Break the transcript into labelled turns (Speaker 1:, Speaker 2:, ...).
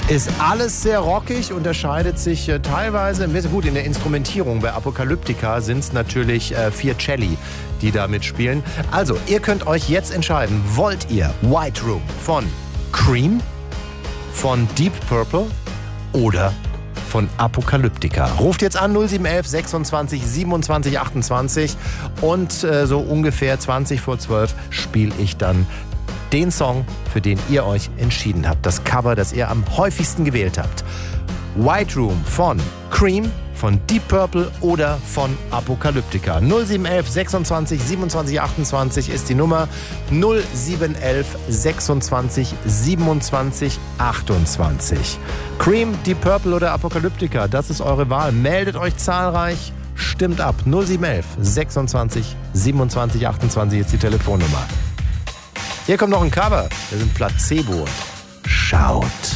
Speaker 1: Ist alles sehr rockig, unterscheidet sich teilweise ein bisschen gut in der Instrumentierung. Bei Apocalyptica sind es natürlich 4 Celli, die da mitspielen. Also, ihr könnt euch jetzt entscheiden, wollt ihr White Room von Cream, von Deep Purple oder von Apocalyptica? Ruft jetzt an 0711 26 27 28 und so ungefähr 20 vor 12 spiele ich dann den Song, für den ihr euch entschieden habt. Das Cover, das ihr am häufigsten gewählt habt. White Room von Cream, von Deep Purple oder von Apocalyptica. 0711 26 27 28 ist die Nummer. 0711 26 27 28. Cream, Deep Purple oder Apocalyptica, das ist eure Wahl. Meldet euch zahlreich, stimmt ab. 0711 26 27 28 ist die Telefonnummer. Hier kommt noch ein Cover. Wir sind Placebo. Schaut.